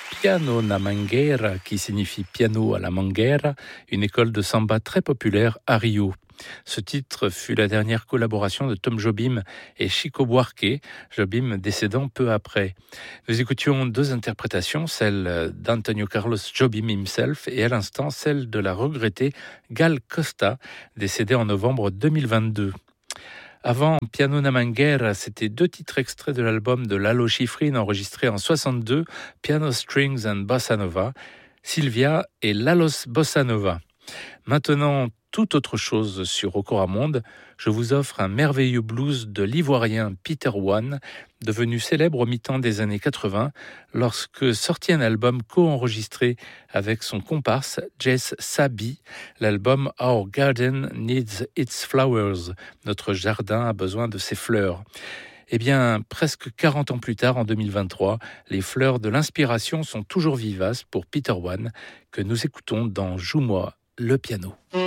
Piano na Mangueira, qui signifie piano à la Mangueira, une école de samba très populaire à Rio. Ce titre fut la dernière collaboration de Tom Jobim et Chico Buarque, Jobim décédant peu après. Nous écoutions deux interprétations, celle d'Antonio Carlos Jobim himself et à l'instant celle de la regrettée Gal Costa, décédée en novembre 2022. Avant Piano na Mangueira, c'était deux titres extraits de l'album de Lalo Schifrin enregistré en 62, Piano Strings and Bossa Nova, Sylvia et Lalo's Bossa Nova. Maintenant, tout autre chose sur Rocoramonde, je vous offre un merveilleux blues de l'ivoirien Peter One, devenu célèbre au mi-temps des années 80, lorsque sortit un album co-enregistré avec son comparse Jess Sabi, l'album Our Garden Needs Its Flowers, notre jardin a besoin de ses fleurs. Eh bien, presque 40 ans plus tard, en 2023, les fleurs de l'inspiration sont toujours vivaces pour Peter One, que nous écoutons dans Joue-moi le piano.